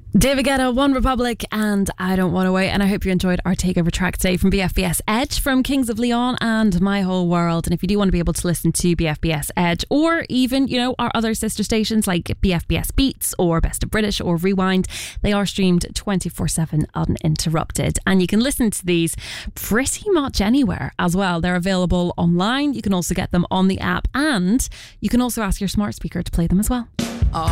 David Guetta, One Republic, and I Don't Want to Wait. And I hope you enjoyed our takeover track today from BFBS Edge, from Kings of Leon and My Whole World. And if you do want to be able to listen to BFBS Edge, or even, our other sister stations like BFBS Beats or Best of British or Rewind, they are streamed 24/7 uninterrupted. And you can listen to these pretty much anywhere as well. They're available online. You can also get them on the app, and you can also ask your smart speaker to play them as well.